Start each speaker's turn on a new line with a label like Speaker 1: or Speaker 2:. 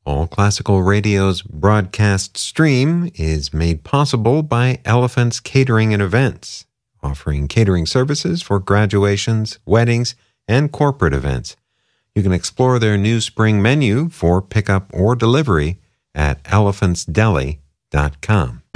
Speaker 1: All Classical Radio's broadcast stream is made possible by Elephant's Catering and Events, offering catering services for graduations, weddings, and corporate events. You can explore their new spring menu for pickup or delivery at elephantsdeli.com.